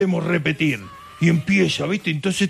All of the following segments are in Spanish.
podemos repetir. Y empieza, ¿viste? Entonces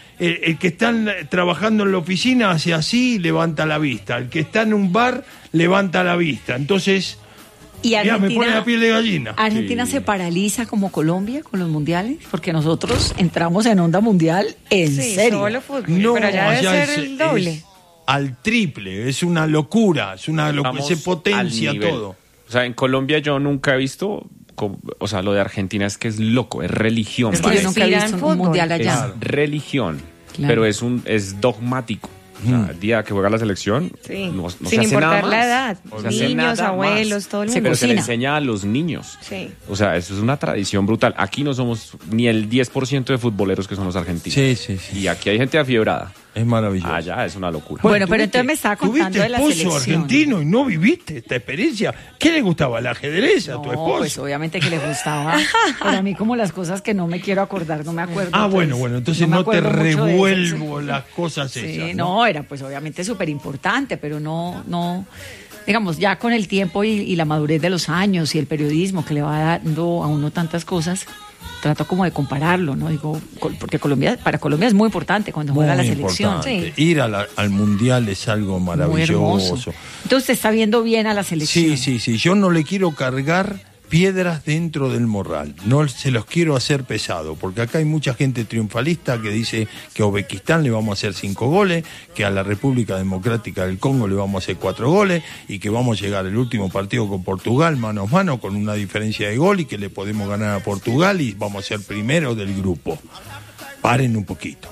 el que está trabajando en la oficina hace así, levanta la vista. El que está en un bar, levanta la vista. Entonces, ¿Y Argentina, me pone la piel de gallina. ¿Argentina se paraliza como Colombia con los mundiales? Porque nosotros entramos en onda mundial en serio. Solo fútbol, No, pero allá debe allá ser el doble. es al triple, es una locura, Vamos se potencia al nivel. todo. O sea, en Colombia yo nunca he visto, o sea, lo de Argentina es que es loco, es religión. Es que yo nunca he visto un mundial allá. Es religión, Claro. pero es dogmático. O sea, el día que juega la selección, Sí. no se Sin hace nada importar más. la edad. No se hace Niños, nada abuelos, más. todo el Se mundo. Pero se le cocina. enseña a los niños. Sí. O sea, eso es una tradición brutal. Aquí no somos ni el 10% de futboleros que son los argentinos. Sí. Y aquí hay gente afiebrada. Es maravilloso. Allá es una locura. Bueno, pero entonces me estaba contando de la ¿Tuviste selección. esposo argentino y no viviste esta experiencia? ¿Qué le gustaba? ¿El ajedrez a tu No, esposo? pues obviamente que le gustaba. Pero a mí como las cosas que no me quiero acordar, no me acuerdo. Bueno, entonces me no te acuerdo mucho de eso. revuelvo las cosas Sí, esas. no, era pues obviamente súper importante, pero no, digamos, ya con el tiempo y la madurez de los años y el periodismo que le va dando a uno tantas cosas, trato como de compararlo, ¿no? Digo, porque para Colombia es muy importante cuando juega la selección. Importante. Ir al mundial es algo Muy maravilloso. hermoso. Entonces está viendo bien a la selección. Sí. Yo no le quiero cargar piedras dentro del morral. No se los quiero hacer pesado, porque acá hay mucha gente triunfalista que dice que a Uzbekistán le vamos a hacer 5 goles, que a la República Democrática del Congo le vamos a hacer 4 goles, y que vamos a llegar al último partido con Portugal mano a mano con una diferencia de gol y que le podemos ganar a Portugal y vamos a ser primero del grupo. Paren un poquito,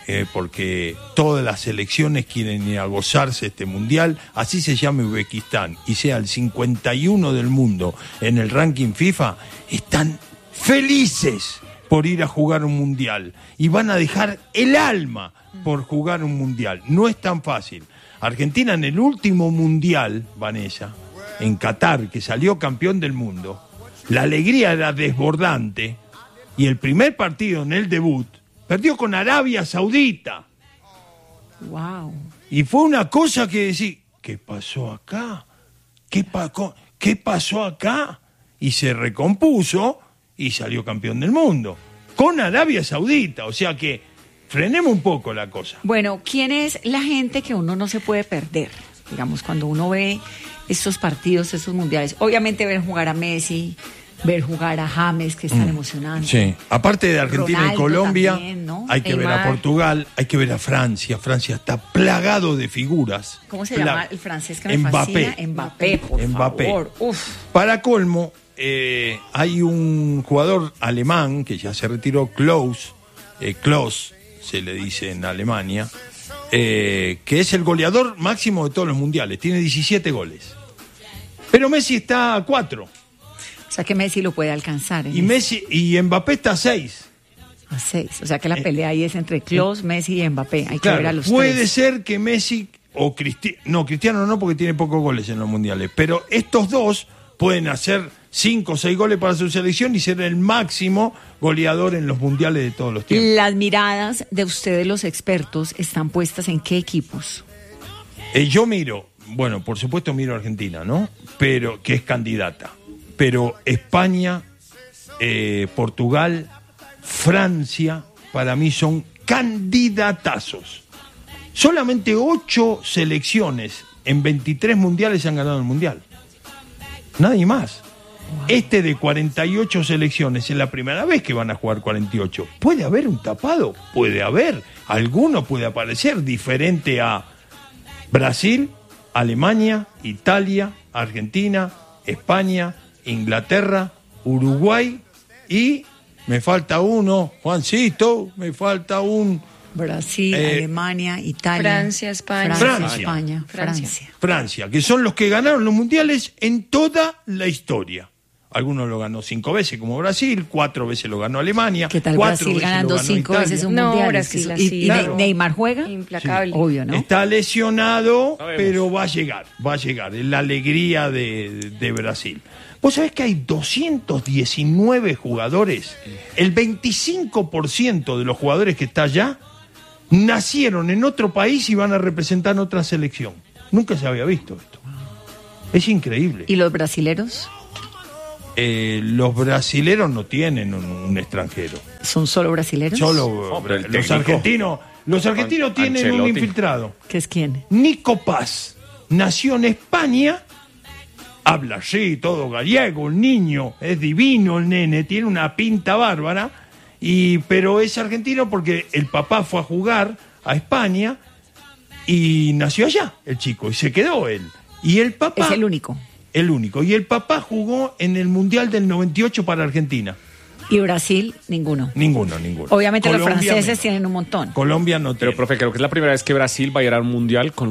porque todas las selecciones quieren ir a gozarse este mundial, así se llame Uzbekistán y sea el 51 del mundo en el ranking FIFA, están felices por ir a jugar un mundial y van a dejar el alma por jugar un mundial. No es tan fácil. Argentina en el último mundial, Vanessa, en Qatar, que salió campeón del mundo, la alegría era desbordante y el primer partido en el debut perdió con Arabia Saudita. Wow. Y fue una cosa que decir, ¿qué pasó acá? ¿Qué pasó acá? Y se recompuso y salió campeón del mundo. Con Arabia Saudita. O sea que frenemos un poco la cosa. Bueno, ¿quién es la gente que uno no se puede perder? Digamos, cuando uno ve estos partidos, estos mundiales. Obviamente ver jugar a Messi, ver jugar a James, que es tan emocionante. Sí, aparte de Argentina Ronaldo y Colombia, también, ¿no? hay que ver a Neymar. Portugal, hay que ver a Francia. Francia está plagado de figuras. ¿Cómo se llama el francés que me Mbappé. fascina? Mbappé, por Mbappé. favor. Uf. Para colmo, hay un jugador alemán que ya se retiró, Klose se le dice en Alemania, que es el goleador máximo de todos los mundiales, tiene 17 goles. Pero Messi está a 4. O sea que Messi lo puede alcanzar. Y Mbappé está a 6. A 6. O sea que la pelea ahí es entre Klose, Messi y Mbappé. Hay que Claro, ver a los puede tres. ser que Messi o Cristiano no, porque tiene pocos goles en los mundiales, pero estos dos pueden hacer 5 o 6 goles para su selección y ser el máximo goleador en los mundiales de todos los tiempos. Las miradas de ustedes, los expertos, están puestas en qué equipos. Yo miro, bueno, por supuesto miro a Argentina, ¿no? Pero que es candidata. Pero España, Portugal, Francia, para mí son candidatazos. Solamente 8 selecciones en 23 mundiales han ganado el mundial. Nadie más. Este de 48 selecciones es la primera vez que van a jugar 48. ¿Puede haber un tapado? Puede haber. Alguno puede aparecer diferente a Brasil, Alemania, Italia, Argentina, España, Inglaterra, Uruguay y me falta uno, Juancito, me falta un... Brasil, Alemania, Italia, Francia, España. Francia, que son los que ganaron los mundiales en toda la historia. Algunos lo ganó 5 veces como Brasil, 4 veces lo ganó Alemania. ¿Qué tal 4 Brasil veces ganando lo ganó 5 Italia. veces un No, mundial? Brasil, ¿Y así. Claro. Neymar juega? Implacable. Obvio, ¿no? Está lesionado, Sabemos. pero va a llegar. Es la alegría de Brasil. Vos sabés que hay 219 jugadores. El 25% de los jugadores que está allá nacieron en otro país y van a representar otra selección. Nunca se había visto esto. Es increíble. ¿Y los brasileros? Los brasileros no tienen un extranjero. ¿Son solo brasileños? Solo pero el los técnico. argentinos tienen un Ancelotti. infiltrado. ¿Qué es quién? Nico Paz nació en España, habla así, todo gallego, el niño, es divino el nene, tiene una pinta bárbara, pero es argentino porque el papá fue a jugar a España y nació allá el chico y se quedó él. Y el papá... Es el único. El único. Y el papá jugó en el Mundial del 98 para Argentina. ¿Y Brasil? Ninguno. Ninguno. Obviamente los Colombia franceses menos. tienen un montón. Colombia no Pero, tiene. profe, creo que es la primera vez que Brasil va a ir a un mundial con